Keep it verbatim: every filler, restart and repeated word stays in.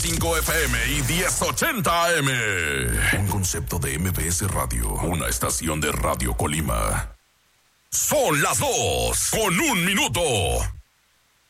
cinco F M y diez ochenta A M. Un concepto de M B S Radio, una estación de Radio Colima. Son las dos, con un minuto.